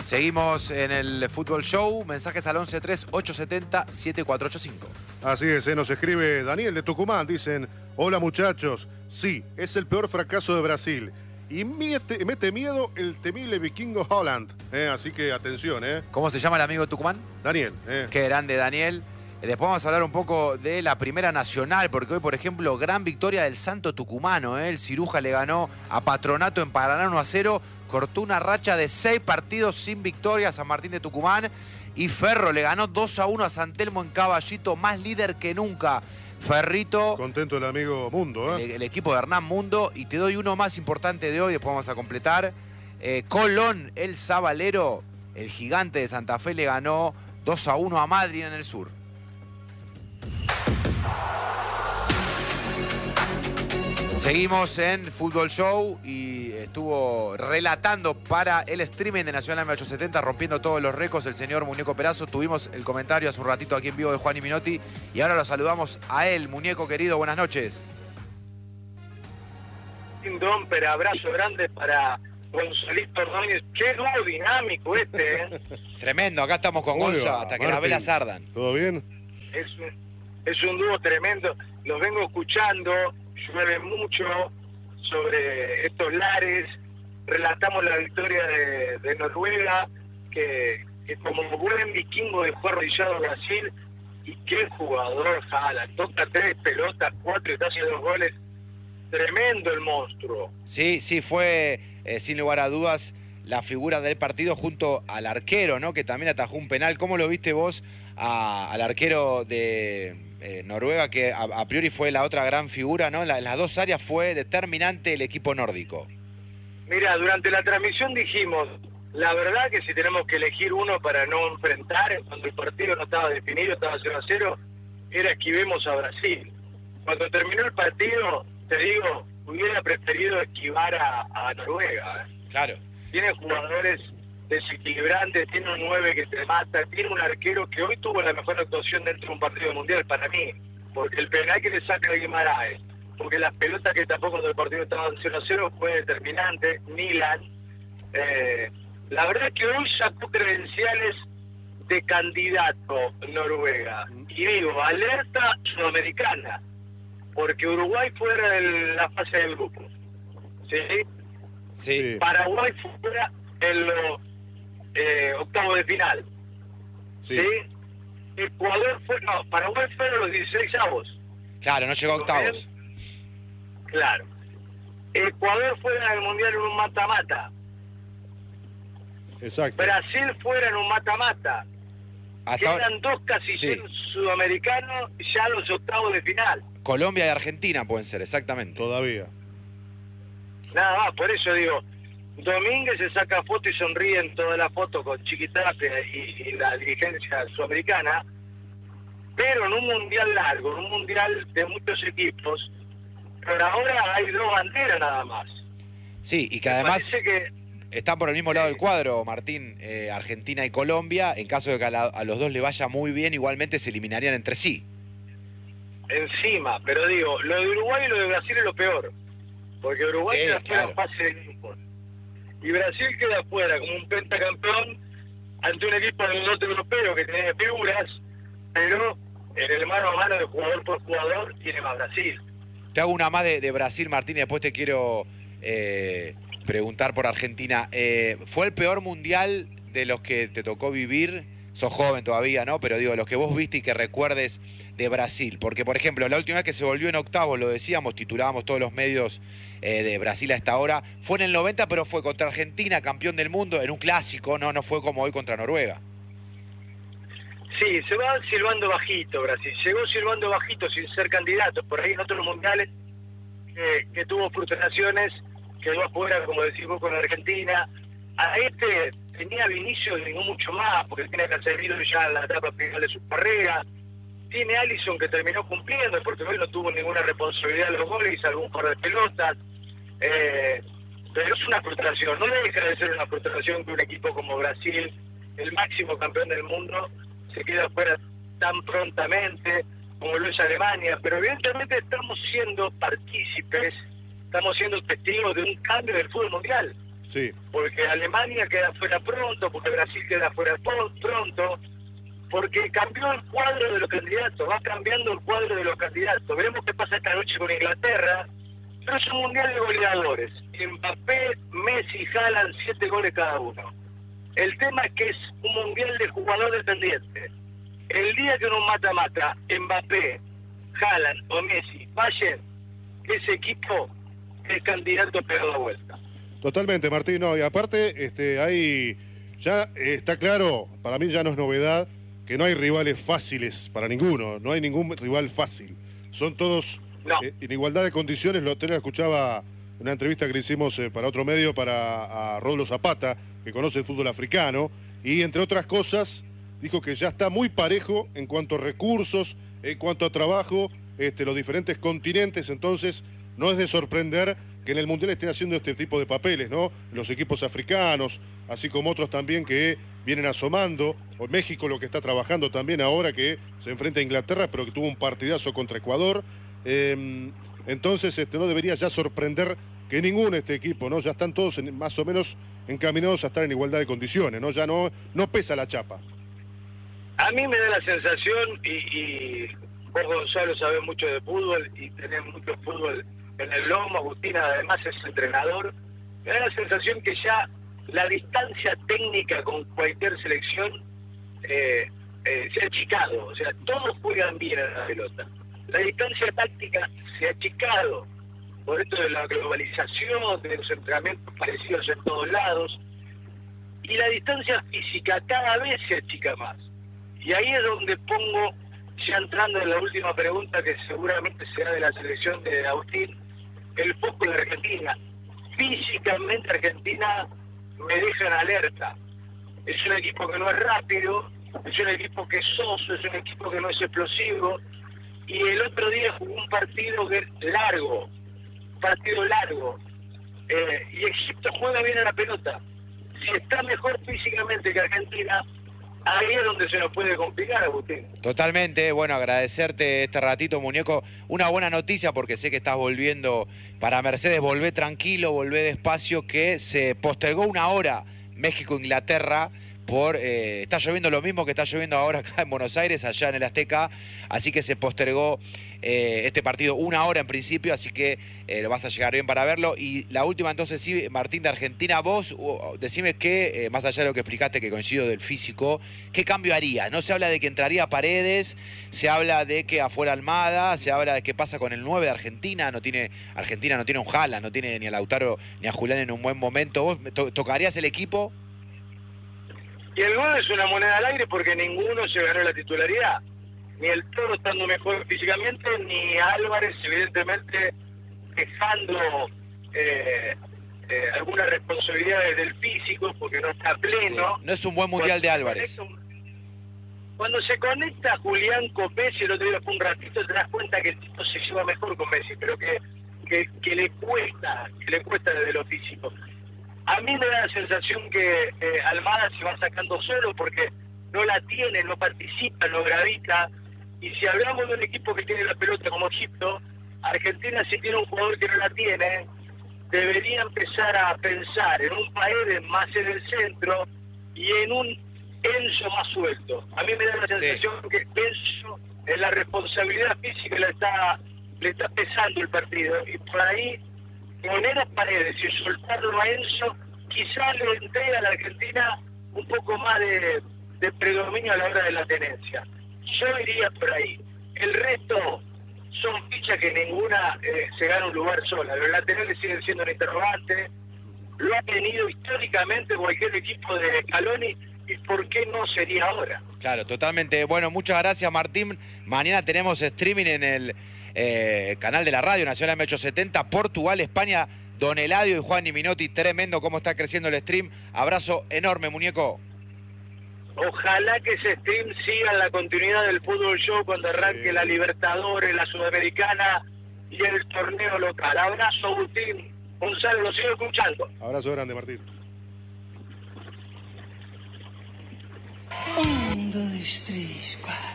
Seguimos en el Fútbol Show. Mensajes al 113870-7485. Así es, nos escribe Daniel de Tucumán. Dicen, hola muchachos. Sí, es el peor fracaso de Brasil. Y mete miedo el temible vikingo Holland. Así que atención. ¿Cómo se llama el amigo de Tucumán? Daniel. Qué grande, Daniel. Después vamos a hablar un poco de la Primera Nacional, porque hoy, por ejemplo, gran victoria del Santo Tucumano. El Ciruja le ganó a Patronato en Paraná 1-0. Cortó una racha de 6 partidos sin victoria a San Martín de Tucumán. Y Ferro le ganó 2-1 a San Telmo en Caballito, más líder que nunca. Ferrito. Contento el amigo Mundo. El equipo de Hernán Mundo. Y te doy uno más importante de hoy, después vamos a completar. Colón, el Sabalero, el gigante de Santa Fe, le ganó 2-1 a Madrid en el sur. Seguimos en Fútbol Show y estuvo relatando para el streaming de Nacional M870, rompiendo todos los récords, el señor Muñeco Perazo. Tuvimos el comentario hace un ratito aquí en vivo de Juan y Minotti y ahora lo saludamos a él. Muñeco querido, buenas noches. Un domper, abrazo grande para Gonzalito Ordóñez. Qué dúo dinámico Tremendo, acá estamos con Gonza hasta que las velas ardan. ¿Todo bien? Es un dúo tremendo, los vengo escuchando. Llueve mucho sobre estos lares, relatamos la victoria de Noruega, que como buen vikingo dejó arrodillado a Brasil, y qué jugador Haaland, toca 3 pelotas, 4 y casi 2 goles, tremendo el monstruo. Sí, fue sin lugar a dudas la figura del partido junto al arquero, ¿no? Que también atajó un penal. ¿Cómo lo viste vos al arquero de Noruega, que a priori fue la otra gran figura, ¿no? En las dos áreas fue determinante el equipo nórdico. Mira, durante la transmisión dijimos, la verdad que si tenemos que elegir uno para no enfrentar, cuando el partido no estaba definido, estaba 0-0, era esquivemos a Brasil. Cuando terminó el partido, te digo, hubiera preferido esquivar a Noruega. Claro. Tiene jugadores desequilibrantes, tiene un 9 que te mata, tiene un arquero que hoy tuvo la mejor actuación dentro de un partido mundial para mí, porque el penal que le saca a Guimaraes, porque las pelotas que tapó cuando el partido estaba 0-0 fue determinante. Milan, la verdad es que hoy sacó credenciales de candidato Noruega, y digo, alerta sudamericana, porque Uruguay fuera de la fase del grupo, ¿sí? Paraguay fuera en los octavos de final. ¿Sí? Ecuador fue, Paraguay fueron los 16avos. Claro, no llegó a octavos. Claro. Ecuador fuera en el Mundial en un mata-mata. Exacto. Brasil fuera en un mata-mata. Quedan dos casilleros sudamericanos ya a los octavos de final. Colombia y Argentina pueden ser, exactamente. Todavía. Nada más, por eso digo, Domínguez se saca foto y sonríe en toda la foto con Chiquitapia y la dirigencia sudamericana, pero en un mundial largo, en un mundial de muchos equipos, pero ahora hay 2 banderas nada más. Sí, y que además están por el mismo lado del cuadro, Martín, Argentina y Colombia. En caso de que a los dos le vaya muy bien, igualmente se eliminarían entre sí. Encima, pero digo, lo de Uruguay y lo de Brasil es lo peor, porque Uruguay queda fuera en fase de grupos. Y Brasil queda fuera como un pentacampeón ante un equipo del norte europeo que tiene figuras, pero en el mano a mano de jugador por jugador tiene más Brasil. Te hago una más de Brasil, Martín, y después te quiero preguntar por Argentina. ¿Fue el peor mundial de los que te tocó vivir? Sos joven todavía, ¿no? Pero digo, los que vos viste y que recuerdes de Brasil. Porque, por ejemplo, la última vez que se volvió en octavos, lo decíamos, titulábamos todos los medios de Brasil a esta hora, fue en el 90, pero fue contra Argentina, campeón del mundo, en un clásico, no fue como hoy contra Noruega. Sí, se va silbando bajito Brasil, llegó silbando bajito sin ser candidato, por ahí en otros mundiales que tuvo frustraciones, quedó afuera, como decís vos, con Argentina. A este tenía Vinicius y no mucho más, porque tiene Casemiro ya en la etapa final de su carrera. Tiene Alisson que terminó cumpliendo, porque hoy no tuvo ninguna responsabilidad en los goles, hizo algún par de pelotas. Pero es una frustración, no deja de ser una frustración que un equipo como Brasil, el máximo campeón del mundo, se queda fuera tan prontamente como lo es Alemania. Pero evidentemente estamos siendo partícipes, estamos siendo testigos de un cambio del fútbol mundial. Sí. Porque Alemania queda fuera pronto, porque Brasil queda fuera pronto, porque cambió el cuadro de los candidatos, va cambiando el cuadro de los candidatos. Veremos qué pasa esta noche con Inglaterra, pero es un mundial de goleadores. Mbappé, Messi, Haaland, 7 goles cada uno. El tema es que es un mundial de jugador dependiente. El día que uno mata, Mbappé, Haaland o Messi fallen, ese equipo es candidato a pegar la vuelta. Totalmente, Martín, no, y aparte, ahí ya está claro, para mí ya no es novedad, que no hay rivales fáciles para ninguno, no hay ningún rival fácil. Son todos en igualdad de condiciones. Lo escuchaba en una entrevista que le hicimos para otro medio, a Rodolfo Zapata, que conoce el fútbol africano, y entre otras cosas, dijo que ya está muy parejo en cuanto a recursos, en cuanto a trabajo, los diferentes continentes. Entonces no es de sorprender que en el Mundial estén haciendo este tipo de papeles, ¿no? Los equipos africanos, así como otros también que vienen asomando, o México lo que está trabajando también ahora, que se enfrenta a Inglaterra, pero que tuvo un partidazo contra Ecuador. Entonces no debería ya sorprender que ningún equipo, ¿no? Ya están todos más o menos encaminados a estar en igualdad de condiciones, ¿no? Ya no pesa la chapa. A mí me da la sensación, y vos, Gonzalo, sabés mucho de fútbol y tenés mucho fútbol en el lomo. Agustina además es entrenador. Me da la sensación que ya la distancia técnica con cualquier selección se ha achicado. O sea, todos juegan bien a la pelota. La distancia táctica se ha achicado por esto de la globalización, de los entrenamientos parecidos en todos lados. Y la distancia física cada vez se achica más. Y ahí es donde pongo, ya entrando en la última pregunta, que seguramente será de la selección de Agustín, el foco de Argentina. Físicamente Argentina me deja en alerta. Es un equipo que no es rápido, es un equipo que es soso, es un equipo que no es explosivo. Y el otro día jugó un partido que es largo, y Egipto juega bien a la pelota. Si está mejor físicamente que Argentina, ahí es donde se nos puede complicar, Agustín. Totalmente, bueno, agradecerte este ratito, muñeco. Una buena noticia, porque sé que estás volviendo para Mercedes. Volvé tranquilo, volvé despacio, que se postergó 1 hora México-Inglaterra por... está lloviendo lo mismo que está lloviendo ahora acá en Buenos Aires, allá en el Azteca, así que se postergó este partido 1 hora en principio, así que lo vas a llegar bien para verlo. Y la última entonces, sí, Martín, de Argentina, vos decime que, más allá de lo que explicaste, que coincido del físico, ¿qué cambio haría? No se habla de que entraría Paredes, se habla de que afuera Almada, se habla de qué pasa con el 9 de Argentina. Argentina no tiene un Haaland, no tiene ni a Lautaro ni a Julián en un buen momento. ¿Vos tocarías el equipo? Y el 9 es una moneda al aire, porque ninguno se ganó la titularidad. Ni el Toro estando mejor físicamente, ni Álvarez, evidentemente, dejando algunas responsabilidades del físico, porque no está pleno. Sí, no es un buen mundial de Álvarez. Cuando se conecta Julián con Messi, el otro día fue un ratito, te das cuenta que el tipo se lleva mejor con Messi, pero que le cuesta desde lo físico. A mí me da la sensación que Almada se va sacando solo, porque no la tiene, no participa, no gravita. Y si hablamos de un equipo que tiene la pelota como Egipto, Argentina, si tiene un jugador que no la tiene, debería empezar a pensar en un Paredes más en el centro y en un Enzo más suelto. A mí me da la sensación que Enzo, en la responsabilidad física, le está pesando el partido. Y por ahí, poner a Paredes y soltarlo a Enzo, quizás le entrega a la Argentina un poco más de predominio a la hora de la tenencia. Yo iría por ahí. El resto son fichas que ninguna se gana un lugar sola. Los laterales siguen siendo un interrogante. Lo ha tenido históricamente cualquier equipo de Scaloni, y ¿por qué no sería ahora? Claro, totalmente. Bueno, muchas gracias, Martín. Mañana tenemos streaming en el canal de la radio Nacional M870, Portugal, España. Don Eladio y Juan Minotti, tremendo cómo está creciendo el stream. Abrazo enorme, muñeco. Ojalá que ese stream siga en la continuidad del fútbol show cuando arranque la Libertadores, la Sudamericana y el torneo local. Abrazo, Agustín. Gonzalo, lo sigo escuchando. Abrazo grande, Martín. 1, 2, 3, 4.